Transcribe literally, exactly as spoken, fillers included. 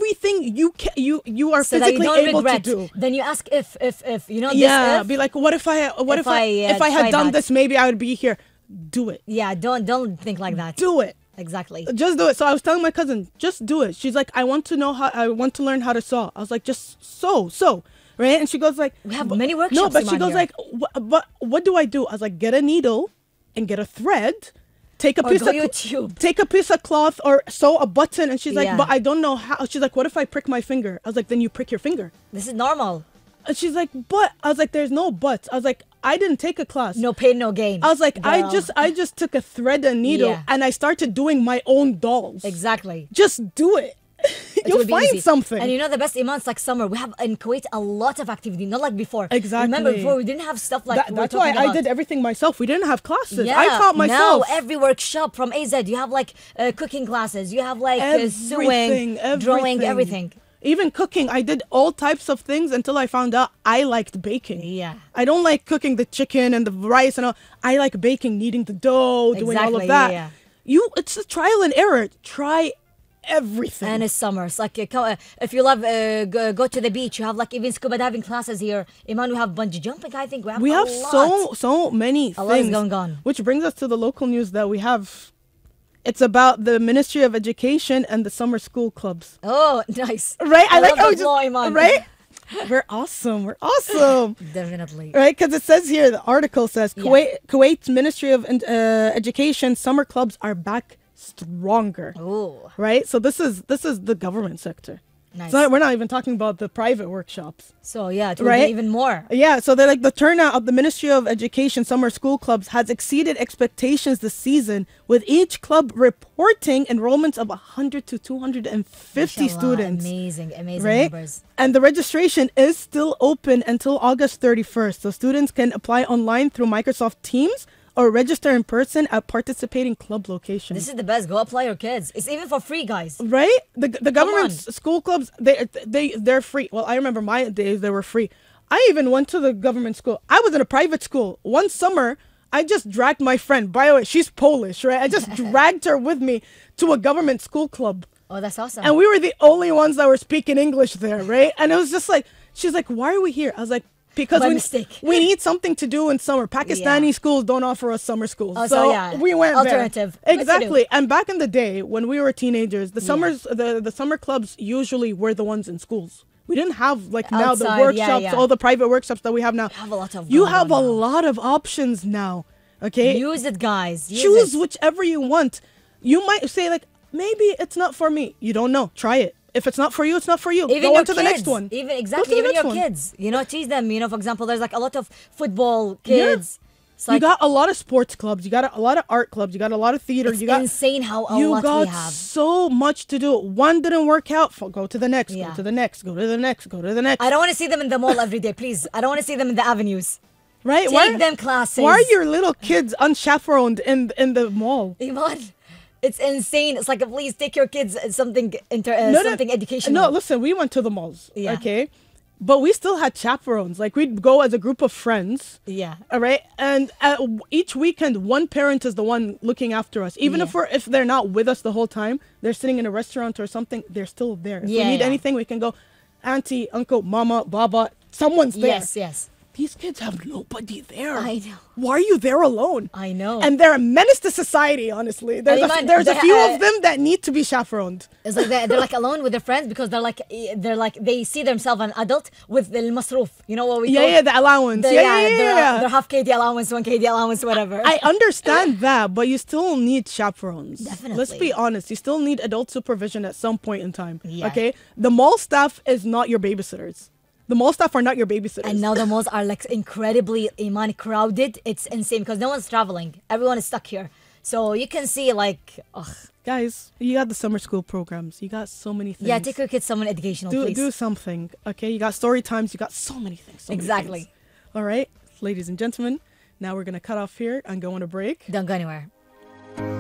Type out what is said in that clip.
everything you can, you you are So that you physically don't able regret. to do. Then you ask if, if, if, you know, Yeah, this if. be like, what if I, what if, if I, I, uh, if I had tried done that. this, maybe I would be here. Do it. Yeah, don't, don't think like that. Do it. Exactly. Just do it. So I was telling my cousin, just do it. She's like, I want to know how, I want to learn how to sew. I was like, just sew, sew. Right? And she goes like, We have many workshops. no, but she Iman, goes here. like, what, what, what do I do? I was like, get a needle and get a thread. Take a Or piece go of YouTube. take a piece of cloth or sew a button. And she's like, Yeah. but I don't know how. She's like, what if I prick my finger? I was like, then you prick your finger. This is normal. And she's like, but I was like, there's no buts. I was like, I didn't take a class. No pain, no gain. I was like, I Girl. just I just took a thread and needle Yeah. and I started doing my own dolls. Exactly. Just do it. It You'll will be find easy. something. And you know the best Iman, it's like summer. We have in Kuwait a lot of activity, not like before. Exactly. Remember before we didn't have stuff like That- we're that's why talking I about. did everything myself. We didn't have classes. Yeah. I taught myself. Now every workshop from A Z, you have like uh, cooking classes, you have like uh, sewing, Everything, drawing, everything. everything. Even cooking, I did all types of things until I found out I liked baking. Yeah. I don't like cooking the chicken and the rice and all. I like baking, kneading the dough, doing all Exactly, of that. yeah, yeah. You, it's a trial and error. Try everything. And it's summer. It's like uh, co- uh, if you love uh, go, go to the beach, you have like even scuba diving classes here. Iman, we have bungee jumping. I think we have. we a have lot. so so many A things. lot is going on. Which brings us to the local news that we have. It's about the Ministry of Education and the summer school clubs. Oh, nice. Right? I, I like love how the we just, flow, Iman. right? We're awesome. We're awesome. Definitely. Right? Because it says here, the article says Yeah. Kuwait, Kuwait's Ministry of uh, Education summer clubs are back stronger. Oh, Right? So this is this is the government sector. nice. So we're not even talking about the private workshops. So yeah, it will Right? be even more. Yeah, so they're like the turnout of the Ministry of Education summer school clubs has exceeded expectations this season, with each club reporting enrollments of one hundred to two hundred fifty Mashallah, students. Amazing, amazing Right? numbers. And the registration is still open until August thirty-first. So students can apply online through Microsoft Teams or register in person at participating club locations. This is the best. Go apply your kids. It's even for free, guys. Right? The the government on. school clubs, they they they're free. Well, I remember my days they were free. I even went to the government school. I was in a private school. One summer, I just dragged my friend. By the way, she's Polish, right? I just dragged her with me to a government school club. Oh, that's awesome. And we were the only ones that were speaking English there, right? And it was just like, she's like, why are we here? I was like, because By we, mistake. we need something to do in summer. Pakistani Yeah. schools don't offer us summer schools. Oh, so so yeah, we went alternative. there. Good to do. Exactly. And back in the day when we were teenagers, the Yeah. summers the, the summer clubs usually were the ones in schools. We didn't have like now the Outside, yeah, workshops, yeah. all the private workshops that we have now. have a lot of You going have a on now. lot of options now. Okay? Use it, guys. Use Choose it. whichever you want. You might say like, maybe it's not for me. You don't know. Try it. If it's not for you, it's not for you. Even Go your on to kids, the next one. Even Go to exactly, the even next your one. kids. You know, teach them. You know, for example, there's like a lot of football kids. It's You like got a lot of sports clubs. You got a, a lot of art clubs. You got a lot of theater. it's you got insane how a you lot got we have. so much to do. One didn't work out. f- Go to the next. Yeah. Go to the next. Go to the next. Go to the next. I don't want to see them in the mall every day, please. I don't want to see them in the avenues. right? Take why, them classes. Why are your little kids unchaperoned in in the mall? Iman, it's insane. It's like, please take your kids uh, something inter, uh, No, no, something educational. No, listen. We went to the malls. Yeah. Okay, but we still had chaperones. Like we'd go as a group of friends. Yeah. All right, and uh, w- each weekend, one parent is the one looking after us. Even if Yeah. we're if they're not with us the whole time, they're sitting in a restaurant or something. They're still there. If Yeah, we need yeah. anything, we can go. Auntie, uncle, mama, baba, someone's there. Yes, yes. These kids have nobody there. I know. Why are you there alone? I know. And they're a menace to society. Honestly, there's a, Iman, there's a they- few uh, of them that need to be chaperoned. It's like they're, they're like alone with their friends because they're like eh, they're like they see themselves an adult with the masroof. You know what we Yeah, call yeah, the allowance. the, yeah, yeah, yeah. their, yeah. their half K D allowance, one K D allowance, whatever. I understand that, but you still need chaperones. Let's Definitely. be honest. You still need adult supervision at some point in time. Yeah. Okay? The mall staff is not your babysitters. The mall staff are not your babysitters. And now the malls are like incredibly Iman crowded. It's insane because no one's traveling. Everyone is stuck here. So you can see like, ugh. Guys, you got the summer school programs. You got so many things. Yeah, take your kids somewhere educational, do please. do something. Okay? You got story times. You got so many things. so many Exactly. things. All right, ladies and gentlemen. Now we're gonna cut off here and go on a break. Don't go anywhere.